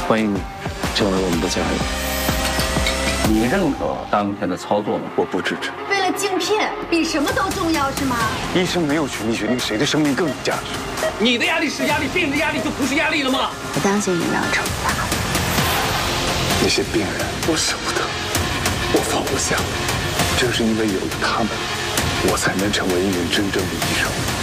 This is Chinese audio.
欢迎你成为我们的家人。你认可当前的操作吗？ 我不支持。 为了镜片，比什么都重要是吗？ 医生没有权利决定谁的生命更有价值。 你的压力是压力，病人的压力就不是压力了吗？ 我当心你让惩罚。 那些病人，我舍不得，我放不下。正是因为有了他们，我才能成为一名真正的医生。